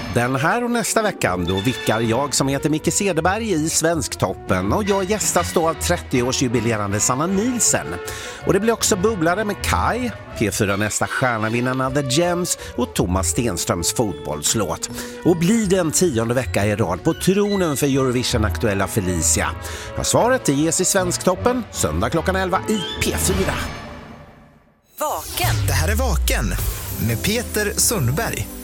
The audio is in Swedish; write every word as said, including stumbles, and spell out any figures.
Den här och nästa vecka då vickar jag som heter Micke Cederberg i Svensktoppen och jag gästas då av trettio-årsjubilerande Sanna Nielsen. Och det blir också bubblare med Kai, P fyra nästa stjärnavinnarna The Gems och Thomas Stenströms fotbollslåt. Och blir det en tionde vecka i rad på tronen för Eurovision-aktuella Felicia? Ja, svaret det ges i Svensktoppen söndag klockan elva i P fyra. Vaken. Det här är Vaken med Peter Sundberg.